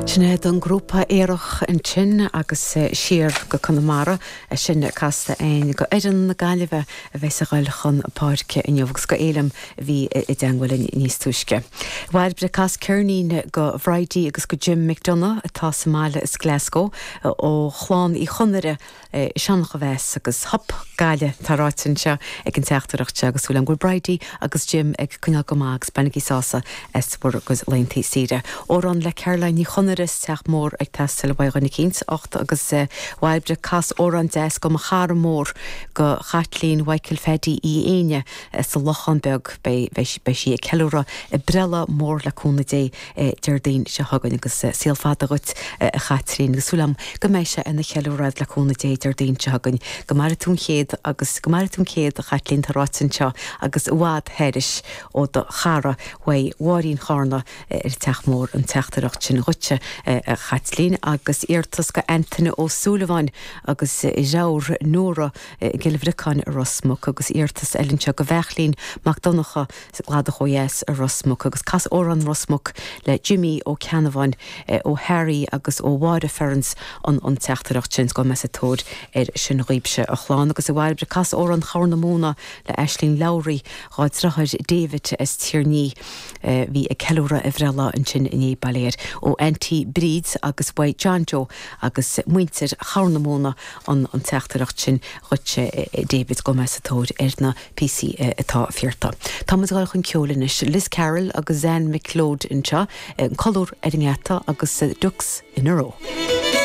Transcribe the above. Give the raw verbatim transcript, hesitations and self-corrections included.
Sinné don grúpa éireach an tin agus siar go Conamara sin casta ein go éan na Gaillimhe a bheits a gáil chun páirce in jobhgus go élam bhí i dangwil níos tuisce. Bhaid bre cas ceirnín go bhraidí agus go Jim McDonough atá sa máile is Glasgow ó chláán í chunire seannach a bheits agus hop gaile táráitin se ag an teachtarachte agus bhfuil an gúil braidí agus Jim ag cúneal go mágus benigí sása es bur agus leontaí síre. Ó ran le Caroline ní chunire teach mór ag testal bhaid gan cíns ocht agus bhaid bre cas ó an des go mar char mór go chatlín Michael Feddy í éine sa Lochanbeg bei sí ceúra i brella mór le cúna dé deirdaon se hagan agus síalfád agat a chatrín agus súlam go méid se ina cheúráid le cúna dé deirdaon se hagan go mar tún chéad agus go mar tún chéad a chatlín taráin seo agus bhád heiris ó do chara bhaid bháín chána ar teach mór an teachtarach sin rute a chatlín agus íirtas go Anthony ó Súlaháin agus i Jaur nóra gilbhricáin a Rosmuc agus íirtas eilinse go bhechlín Macdonacha glada choies a Rosmuc agus cas ó an Rosmuc le Jimmy ó Canavan ó Harry agus ó Wada Ferns an an teachtarach sin go mesatód ar sin ríbse a chláán agus i bhhail bre cas ó an Charnamóna le Aislinn Lowry ráid rathid David is tíirní hí a ceúra a bhrella an sin iní baléir ó N T Breeds agus bhaid John Joe agus muintir Charnamóna an an teachtarach sin rute David go mesatód ar na P C atá fiorta. Támas gáil chun ceolanis Liz Carroll agus Zen McLeod inseo an colúr ar an gheata agus dux in a ró.